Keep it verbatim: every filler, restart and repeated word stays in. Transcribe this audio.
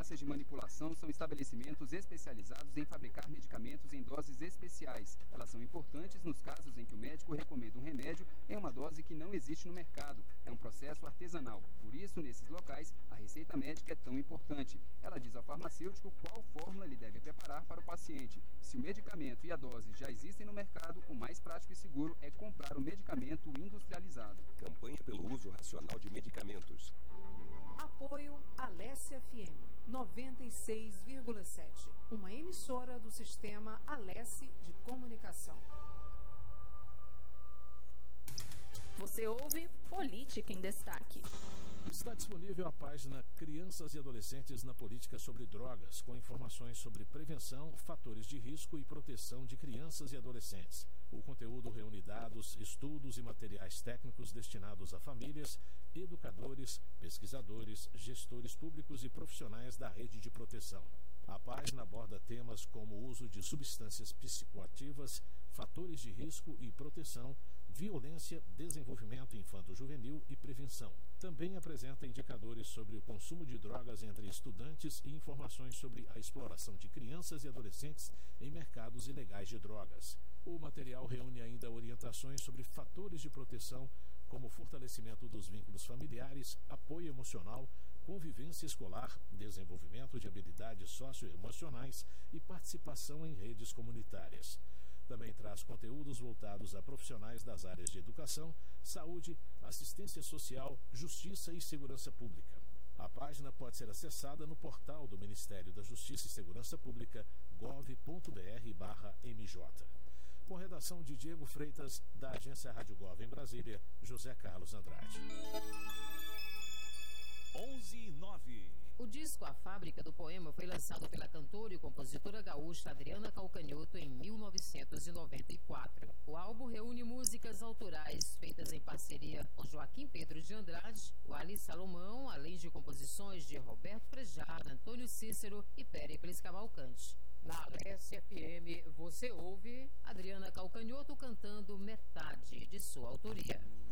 farmácias de manipulação são estabelecimentos especializados em fabricar medicamentos em doses especiais. Elas são importantes nos casos em que o médico recomenda um remédio em uma dose que não existe no mercado. É um processo artesanal. Por isso, nesses locais, a receita médica é tão importante. Ela diz ao farmacêutico qual fórmula ele deve preparar para o paciente. Se o medicamento e a dose já existem no mercado, o mais prático e seguro é comprar o medicamento industrializado. Campanha pelo uso racional de medicamentos. Apoio Alesse F M noventa e seis vírgula sete, uma emissora do sistema Alesse de comunicação. Você ouve Política em Destaque. Está disponível a página Crianças e Adolescentes na Política sobre Drogas, com informações sobre prevenção, fatores de risco e proteção de crianças e adolescentes. O conteúdo reúne dados, estudos e materiais técnicos destinados a famílias, educadores, pesquisadores, gestores públicos e profissionais da rede de proteção. A página aborda temas como o uso de substâncias psicoativas, fatores de risco e proteção, violência, desenvolvimento infanto-juvenil e prevenção. Também apresenta indicadores sobre o consumo de drogas entre estudantes e informações sobre a exploração de crianças e adolescentes em mercados ilegais de drogas. O material reúne ainda orientações sobre fatores de proteção, como fortalecimento dos vínculos familiares, apoio emocional, convivência escolar, desenvolvimento de habilidades socioemocionais e participação em redes comunitárias. Também traz conteúdos voltados a profissionais das áreas de educação, saúde, assistência social, justiça e segurança pública. A página pode ser acessada no portal do Ministério da Justiça e Segurança Pública, gov ponto br barra M J. Com redação de Diego Freitas, da agência Rádio Gov em Brasília, José Carlos Andrade. onze e nove. O disco A Fábrica do Poema foi lançado pela cantora e compositora gaúcha Adriana Calcanhoto em mil novecentos e noventa e quatro. O álbum reúne músicas autorais feitas em parceria com Joaquim Pedro de Andrade, o Ali Salomão, além de composições de Roberto Frejá, Antônio Cícero e Péricles Cavalcante. Na Alesse F M, você ouve Adriana Calcanhoto cantando metade de sua autoria.